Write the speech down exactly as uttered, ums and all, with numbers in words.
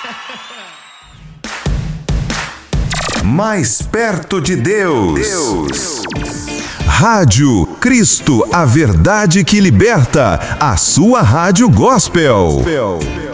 Mais perto de Deus. Deus. Rádio Cristo, a verdade que liberta. A sua rádio gospel. gospel.